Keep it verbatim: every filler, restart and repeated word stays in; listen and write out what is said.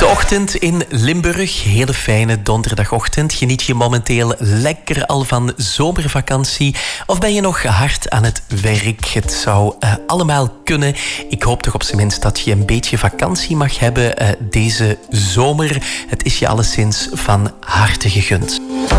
Ochtend in Limburg, hele fijne donderdagochtend. Geniet je momenteel lekker al van zomervakantie? Of ben je nog hard aan het werk? Het zou uh, allemaal kunnen. Ik hoop toch op zijn minst dat je een beetje vakantie mag hebben uh, deze zomer. Het is je alleszins van harte gegund.